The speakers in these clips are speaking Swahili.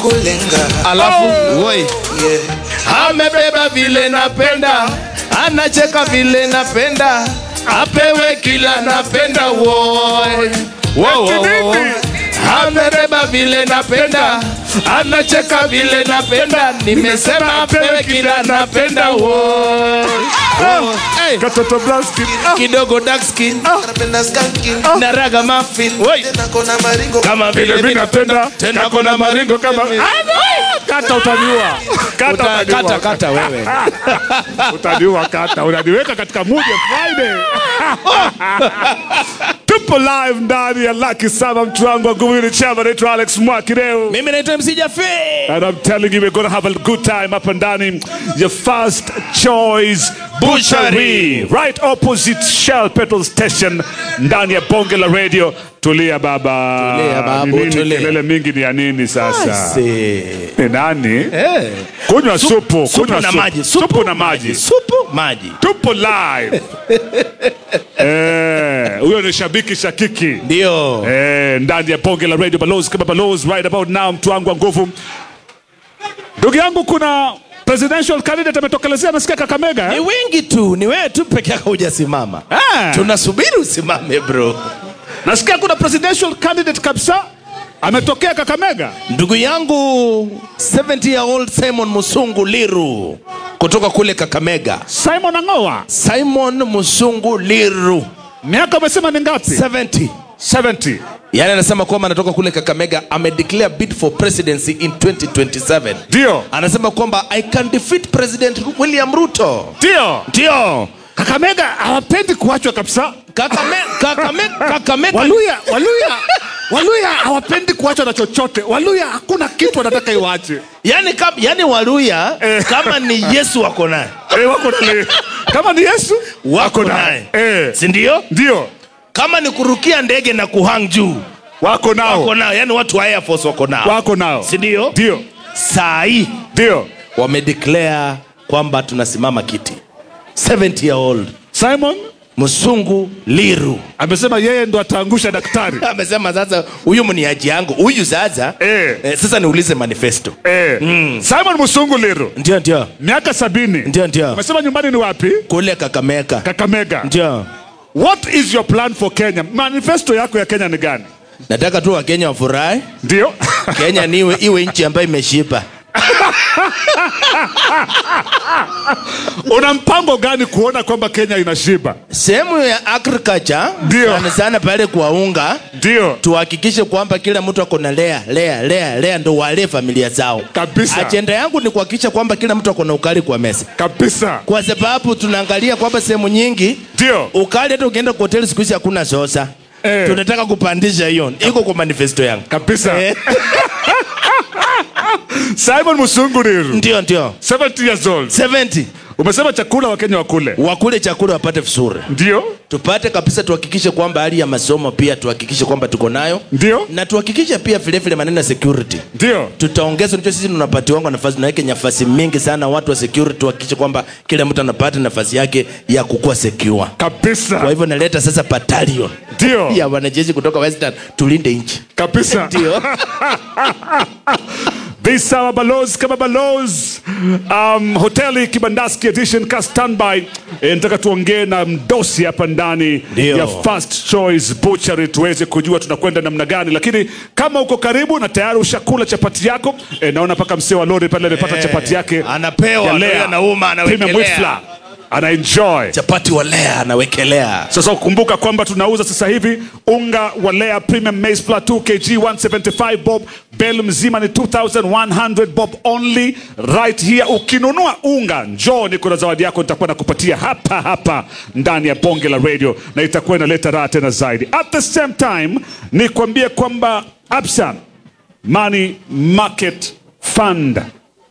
kulenga. Alafu woi amebeba vile napenda, anacheka vile napenda, apewe kila napenda woi. Amebeba vile napenda, anacheka vile napenda, nimesema apewe kila napenda woi. Katoto brown skin, kidogo dark skin, Napenda skanking, na raga muffin, tena kona maringo kama vile mimi napenda, tena kona maringo kama kata utaniua. Kata wewe. Utaniua kata. Unaniweka katika mood ya Friday. Tupo live ndani ya Lucky Saba, mtu wangu wa Gumuni Chama, naitwa Alex Mwakideu. Mimi naitwa MC Jaffe. And I'm telling you, we're going to have a good time up and down your first choice butchery. Right opposite Shell Petrol Station, ndani ya bonge la radio. Tulia baba. Tulia babu, tulia. Kelele mingi ni ya nini sasa? Ni nani? Kunywa supu. Supu na maji. Supu na maji. Supu, maji. Tupo live. Huyo ni shabiki shakiki. Ndio. Ndani ya bonge la radio, Balozi kama Balozi right about now, mtu wangu wa nguvu. Ndugu yangu, kuna presidential candidate ametokelezea, nasikia Kakamega. Ni wengi tu, ni wewe tu peke yako hujasimama. Tunasubiri usimame bro. Nasikia kuna presidential candidate kabisa ametokea Kakamega. Ndugu yangu 70-year-old Simon Musungu Liru kutoka kule Kakamega. Simon Angoa. Simon Musungu Liru. Miaka umesema ni ngapi? 70. Yaani anasema kwamba anatoka kule Kakamega, amedeclare bid for presidency in 2027. Ndio. Anasema kwamba I can defeat President William Ruto. Ndio. Kakamega hawapendi kuachwa kabisa. Kakamega. Waluya hawapendi kuachwa na chochote. Waluya hakuna kitu wanataka iwache. Yaani Waluya kama ni Yesu wako naye. Wako naye. Kama ni Yesu wako naye. Si ndio? Ndio. Kama ni kurukia ndege na kuhang juu wako nao. Yaani watu wa Air Force wako nao. Si ndio? Ndio. Saa hii ndio wamedeclare kwamba tunasimama kiti. 70-year-old Simon Musungu Liru amesema yeye ndo ataangusha daktari. Amesema sasa huyu mniaji yangu huyu sasa sasa niulize manifesto. Simon Musungu Liru. Ndio. Miaka 70. Ndio. Amesema nyumbani ni wapi? Kule Kakamega. Ndio. What is your plan for Kenya? Manifesto yako ya Kenya ni gani? Nataka tu wa Kenya wafurahi. Ndio. Kenya iwe nchi ambayo imeshiba. Una mpango gani kuona kwamba Kenya inashiba? Sehemu ya agriculture sana pale kwa unga. Ndio. Tuhakikishe kwamba kila mtu ako na lea ndo wale familia zao. Kabisa. Agenda yangu ni kuhakikisha kwamba kila mtu ako na ukali kwa meza. Kabisa. Kwa sababu tunaangalia kwamba sehemu nyingi ukali hata ukienda kwa hoteli siku hizi hakuna sosa. Tunataka kupandisha hiyo. Iko kwa manifesto yangu. Kabisa. Simon Musungu Liru. Ndio. 70 years old. 70. Umesema chakula Wakenya wakule chakula wapate vizuri. Ndio. Tupate kabisa, tuhakikishe kwamba hali ya masomo pia tuhakikishe kwamba tuko nayo. Ndio. Na tuhakikishe pia vile maneno ya security. Ndio. Tutaongeza, unajua sisi tunapatiwa nafasi, na nafasi mingi sana watu wa security, tuhakikishe kwamba kila mtu anapata nafasi yake ya kukua secure. Kabisa. Kwa hivyo naleta sasa battalion. Ndio. Ya wanajeshi kutoka Western tulinde nchi. Kabisa. Ndio. Bisa Balozi kama Balozi. Hoteli Kibandaski edition ka standby. Nataka tuongee na mdosi hapa ndani ya First Choice Butchery tuweze kujua tunakwenda namna gani, lakini kama uko karibu na tayari ushakula chapati yako, naona paka msee wa lori pale amepata chapati yake. Anapewa anauma anawekelea. Ana enjoy chapati wa Lea anawekelea. Sasa kumbuka kwamba tunauza sasa hivi unga wa Lea Premium Maize Flour 2 kg 175 bob, bale mzima ni 2100 bob only right here. Ukinunua unga njoo niko na zawadi yako nitakuwa nakupatia hapa ndani ya bonge la radio, na itakuwa inaleta raha tena zaidi. At the same time nikwambie kwamba Absa Money Market Fund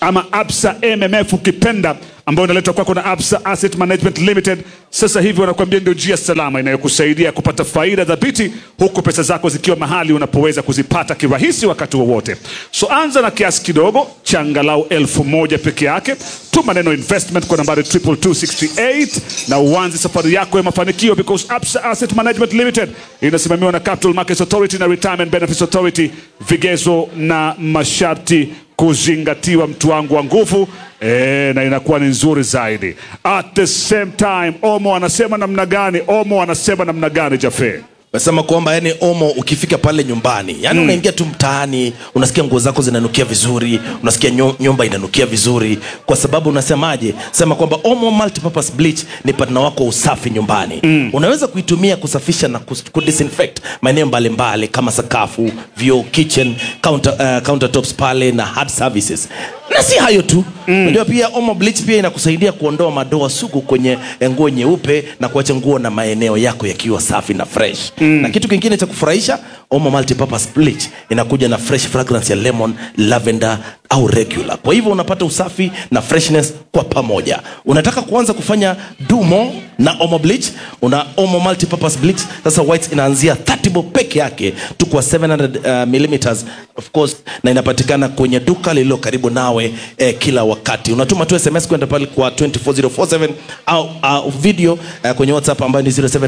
ama Absa MMF ukipenda, ambayo inaletwa kwako na Absa Asset Management Limited. Sasa hivi wanakuambia ndio njia salama inayokusaidia kupata faida dhabiti, huku pesa zako zikiwa mahali unapoweza kuzipata kirahisi wakati wowote. So anza na kiasi kidogo cha angalau 1,000 peke yake. Tuma neno investment kwa nambari 22268 na uanze safari yako ya mafanikio, because Absa Asset Management Limited inasimamiwa na Capital Markets Authority na Retirement Benefits Authority. Vigezo na masharti kuzingatiwa, mtu wangu wa nguvu. Na inakuwa ni nzuri zaidi. At the same time, Omo anasema namna gani? Jaffe? Nasema kwamba yani Omo ukifika pale nyumbani, yani unaingia tu mtaani, unasikia nguo zako zinanukia vizuri, unasikia nyumba inanukia vizuri, kwa sababu unasemaje? Sema kwamba Omo multipurpose bleach ni partner wako usafi nyumbani. Unaweza kuitumia kusafisha na kudisinfect maeneo mbalimbali kama sakafu, vioo, kitchen, countertops pale na hard services. Na si hayo tu. Unajua pia Omo bleach pia inakusaidia kuondoa madoa sugu kwenye nguo nyeupe na kuacha nguo na maeneo yako yakiwa safi na fresh. Na kitu kingine cha kufurahisha, Omo multipurpose bleach inakuja na fresh fragrance ya lemon, lavender au regular. Kwa hivyo unapata usafi na freshness kwa pamoja. Unataka kuanza kufanya dumo na Omo bleach, una Omo multipurpose bleach. Sasa whites inaanzia 30 bob peke yake tu kwa 700 millimeters of course, na inapatikana kwenye duka lililo karibu nawe kila wakati. Unatuma tu SMS kwenda pale kwa 24047 au video kwenye WhatsApp ambayo ni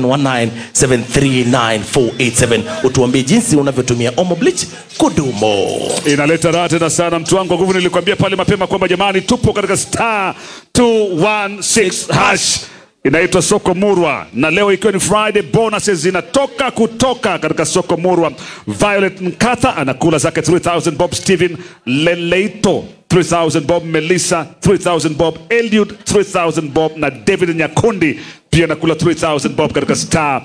0719739487. Utuambie jinsi unavyotumia Omo bleach kudumo. Inaleta raha tena sana, mtu wangu wa nguvu. Nilikwambia pale mapema kwamba jamani, tupo katika star 216 hash. Inaitwa Soko Murwa, na leo ikiwa ni Friday, bonuses zinatoka kutoka katika Soko Murwa. Violet Nkatha anakula zake 3000 bob, Steven Leleito 3000 bob, Melissa 3000 bob, Eliud 3000 bob, na David Nyakundi pia anakula 3000 bob katika star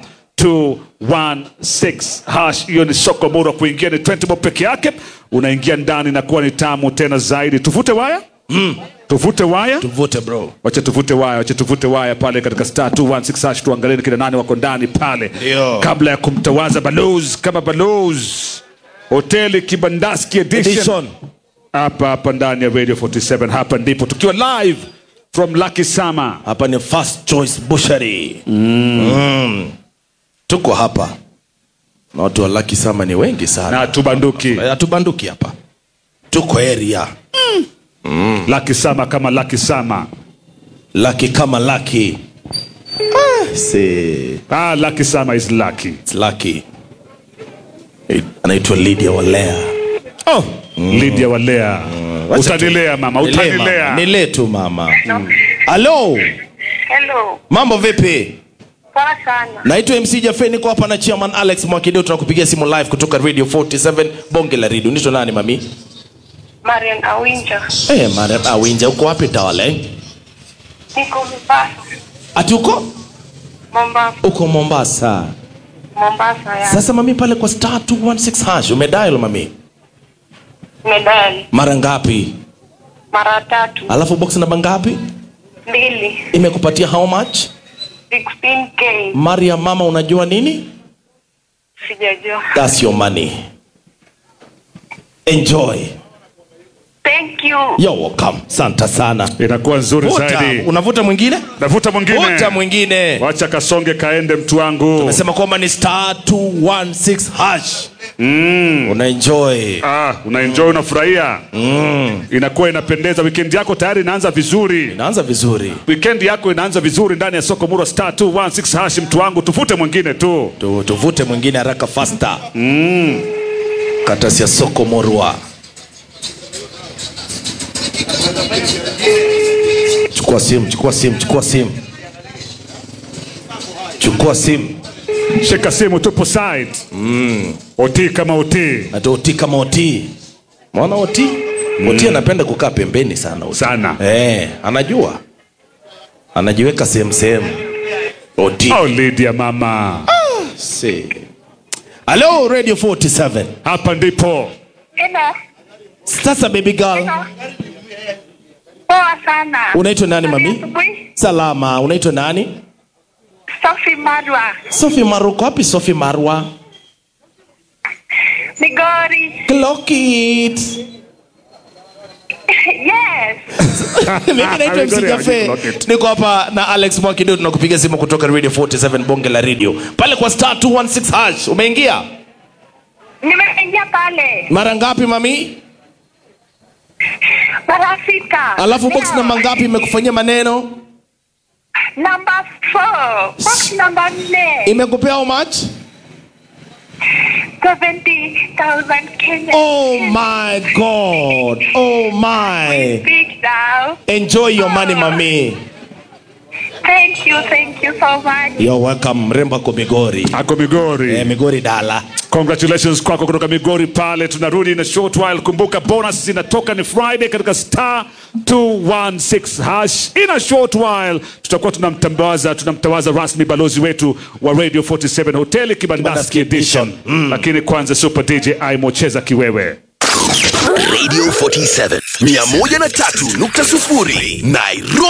216 hash. Hiyo ni Soko Murwa. Kuingia ni 20 bob peke yake, unaingia ndani na kuwa ni tamu tena zaidi. Tuvute waya? Tuvute waya? Tuvute bro. Wacha tuvute waya pale katika star 216 hash. Tuangalie kina nani wako ndani pale. Dio. Kabla ya kumtawaza balozi kama balozi. Hoteli Kibandaski edition. Hapa ndani ya Radio 47. Hapa ndipo tukiwa live from Lucky Sama. Hapa ni First Choice Butchery. Tuko hapa. Na watu wa Lucky Sama ni wengi sana. Na tubanduki hapa. Tuko area. Lucky Sama kama Lucky Sama. Lucky kama Lucky. Lucky Sama is lucky. It's lucky. Anaitwa Lydia Walea. Lydia Walea. Utanilea mama, utanilea. Nile tu mama. Hello. Mambo vipi? Poa sana. Naitwa MC Jaffe, niko hapa na Chairman Alex Mwakideo, tunakupigia simu live kutoka Radio 47 Bonge la Radio. Nito nani mami? Marian Awinja. Marian Awinja, uko wapi darling? Niko Mombasa. Ati uko? Mombasa. Uko Mombasa. Mombasa ya. Sasa mami pale kwa star 216 hash umedial mami? Medali. Mara ngapi? Mara 3. Alafu box namba ngapi? 2. Imekupatia how much? 16k. Maria mama, unajua nini? Sijajua. That's your money. Enjoy. Thank you. You're welcome. Santa sana. Inakuwa nzuri zaidi. Unavuta mwingine? Navuta mwingine. Vuta mwingine. Wacha kasonge kaende mtu wangu. Tumesema kwamba ni star 216 hash. Unaenjoy. Unaenjoy, unafurahia. Inakuwa inapendeza. Weekend yako tayari inaanza vizuri. Weekend yako inaanza vizuri ndani ya Soko Murwa star 216 hash mtu wangu. Tuvute mwingine tu. Tuvute mwingine haraka faster. Katasi ya Soko Murwa. Chukua simu. Shika simu, tupo side. Oti kama oti. Ati oti kama oti. Mwana oti? Oti anapenda kukaa pembeni sana oti. Sana. Anajua. Anajiweka sehemu. Oti. Lydia mama. Hello Radio 47. Hapa ndipo. Hello. Sasa baby girl. Poa sana. Unaitwa nani mami? Salama. Unaitwa nani? Sophie Marwa. Sophie Marwa. Wapi Sophie Marwa? Migori. Clock it. Yes. Mimi naitwa MC Cafe. Niko hapa na Alex Mwakindo, tunakupiga simu kutoka Radio 47 bonge la radio. Pale kwa star 216 hash. Umeingia? Nimeingia pale. Mara ngapi mami? Mara 6. Alafu box namba ngapi imekufanyia maneno? Number 4. Box number 4. Imekupea how much? 70,000 Kenya. Oh my God. Oh my. Big now. Enjoy your money mami. Thank you so much. You're welcome. Mrembo kwa Migori. Ako Migori. Migori dala. Congratulations kwako kutoka Migori pale. Tunarudi na short while. Kumbuka bonus zinatoka ni Friday katika star 216 hash. In a short while tutakuwa tunamtawaza rasmi balozi wetu wa Radio 47 Hoteli Kibandaski Edition. Lakini kwanza Super DJ Aimocheza Kiwewe. Radio 47 103.0 Nairobi.